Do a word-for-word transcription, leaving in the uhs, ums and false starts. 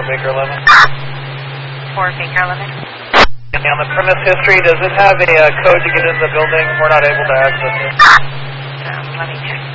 four Baker eleven. four Baker eleven. And on the premise history, does it have a uh, code to get into the building? We're not able to access it. Um, let me check.